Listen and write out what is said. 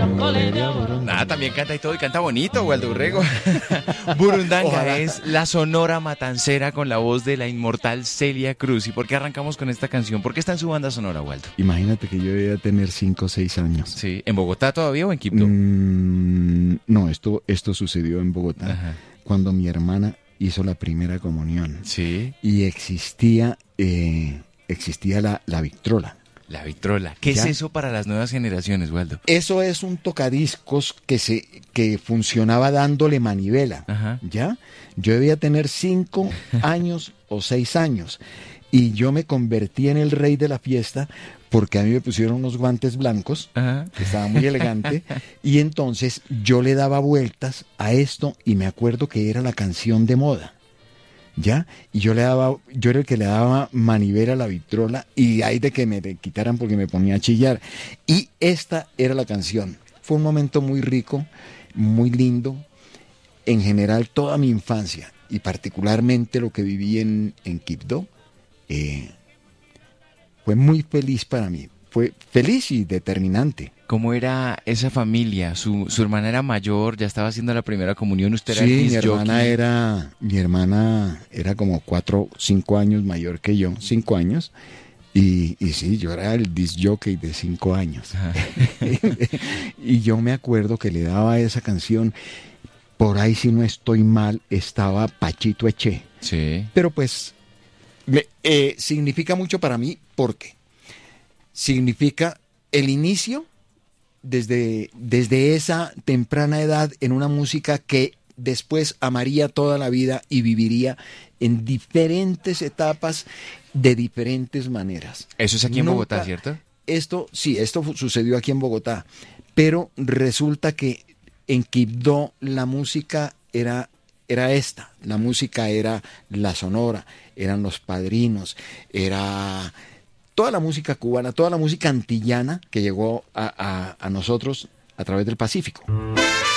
Nada, también canta y todo, y canta bonito, Waldo Urrego. Burundanga Ojalá. es la sonora matancera con la voz de la inmortal Celia Cruz. ¿Y por qué arrancamos con esta canción? ¿Por qué está en su banda sonora, Waldo? Imagínate que yo debía tener 5 o 6 años. Sí, ¿en Bogotá todavía o en Quibdó? No, esto sucedió en Bogotá, Ajá. cuando mi hermana hizo la primera comunión. Sí, Y existía la Victrola. la vitrola. ¿Qué es ¿Ya? eso para las nuevas generaciones, Waldo? Eso es un tocadiscos que funcionaba dándole manivela. Ajá. ¿Ya? Yo debía tener 5 años o 6 años. Y yo me convertí en el rey de la fiesta porque a mí me pusieron unos guantes blancos, Ajá. que estaba muy elegante, y entonces yo le daba vueltas a esto y me acuerdo que era la canción de moda. ¿Ya? Y yo era el que le daba manivela a la vitrola y hay de que me quitaran porque me ponía a chillar. Y esta era la canción. Fue un momento muy rico, muy lindo. En general, toda mi infancia y particularmente lo que viví en Quibdó, fue muy feliz para mí. Fue feliz y determinante. ¿Cómo era esa familia? Su hermana era mayor, ya estaba haciendo la primera comunión, usted era Sí, el mi disc hermana jockey. era como 4, 5 años mayor que yo, 5 años. Y sí, yo era el disc jockey de 5 años. Ajá. Y yo me acuerdo que le daba esa canción, por ahí si no estoy mal, estaba Pachito Eché. Sí. Pero pues significa mucho para mí porque significa el inicio desde esa temprana edad en una música que después amaría toda la vida y viviría en diferentes etapas de diferentes maneras. Eso es aquí en Nunca- Bogotá, ¿cierto? Esto sucedió aquí en Bogotá, pero resulta que en Quibdó la música era esta, la música era la sonora, eran los padrinos, era toda la música cubana, toda la música antillana que llegó a nosotros a través del Pacífico.